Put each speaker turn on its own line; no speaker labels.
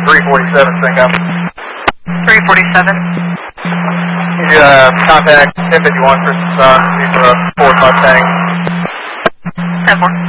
347 Cinco.
347.
You contact 1051 for Ford Mustang.
10-4.